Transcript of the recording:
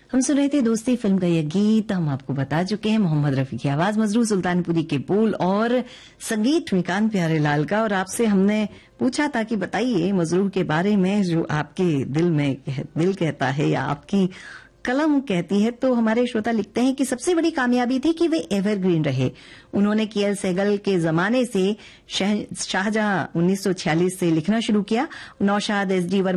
हम सुन रहे थे दोस्ती फिल्म का यह गीत। हम आपको बता चुके हैं मोहम्मद रफी की आवाज, मजरूर सुल्तानपुरी के बोल और संगीत श्रीकांत प्यारेलाल का। और आपसे हमने पूछा था कि बताइए मजरूर के बारे में, जो आपके दिल कहता है या आपकी कलम कहती है। तो हमारे श्रोता लिखते हैं कि सबसे बड़ी कामयाबी थी कि वे एवरग्रीन रहे। उन्होंने केएल सहगल के जमाने से शाहजहां 1946 से लिखना शुरू किया। नौशाद, एसडी वर्मा